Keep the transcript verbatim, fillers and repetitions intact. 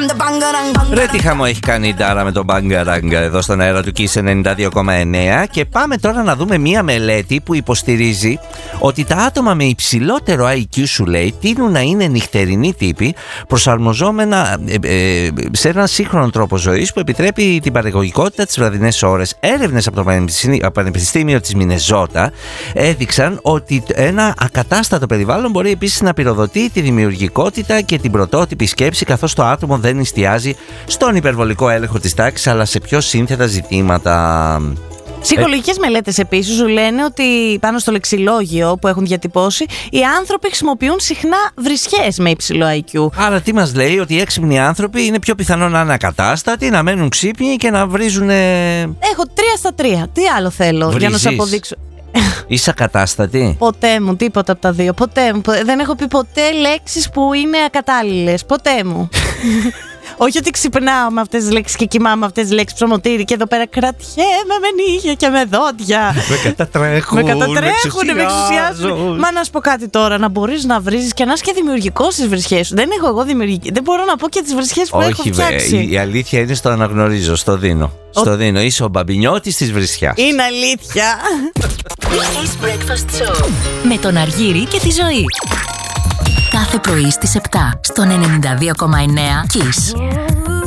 Ρε τι χαμό έχει κάνει η Ντάρα με τον Μπαγκαράγκα εδώ στον αέρα του Kiss ενενήντα δύο κόμμα εννέα. Και πάμε τώρα να δούμε μία μελέτη που υποστηρίζει ότι τα άτομα με υψηλότερο άι κιου, σου λέει, τείνουν να είναι νυχτερινοί τύποι, προσαρμοζόμενα ε, ε, σε έναν σύγχρονο τρόπο ζωής που επιτρέπει την παραγωγικότητα τις βραδινές ώρες. Έρευνες από το Πανεπιστήμιο της Μινεζότα έδειξαν ότι ένα ακατάστατο περιβάλλον μπορεί επίσης να πυροδοτεί τη δημιουργικότητα και την πρωτότυπη σκέψη, καθώς το άτομο δεν εστιάζει στον υπερβολικό έλεγχο της τάξης αλλά σε πιο σύνθετα ζητήματα. Ψυχολογικές μελέτες επίσης σου λένε ότι πάνω στο λεξιλόγιο που έχουν διατυπώσει, οι άνθρωποι χρησιμοποιούν συχνά βρισχές με υψηλό άι κιου. Άρα τι μας λέει? Ότι οι έξυπνοι άνθρωποι είναι πιο πιθανό να είναι ακατάστατοι, να μένουν ξύπνοι και να βρίζουν. Έχω τρία στα τρία. Τι άλλο θέλω? Βρίζεις. Για να σου αποδείξω. Είσαι ακατάστατη? Ποτέ μου, τίποτα από τα δύο. Ποτέ μου. Δεν έχω πει ποτέ λέξεις που είναι ακατάλληλες. Ποτέ μου. Όχι ότι ξυπνάω με αυτές τις λέξεις και κοιμάμαι με αυτές τις λέξεις ψωμοτήρι και εδώ πέρα κρατιέμαι με νύχια και με δόντια. Με κατατρέχουν, με κατατρέχουν, με εξουσιάζουν. Μα να σου πω κάτι τώρα, να μπορείς να βρίζεις και να είσαι και δημιουργικός στις βρισχές σου. Δεν έχω εγώ δημιουργική. Δεν μπορώ να πω και τις βρισχές που όχι, έχω φτιάξει. Όχι, η αλήθεια είναι στο αναγνωρίζω, στο δίνω. Ο... Στο δίνω, είσαι ο μπαμπινιώτης της βρισιάς. Είναι αλήθεια. Kiss Breakfast Show με τον Αργύρη και τη Ζωή. Κάθε πρωί στις επτά στον ενενήντα δύο κόμμα εννέα Kiss.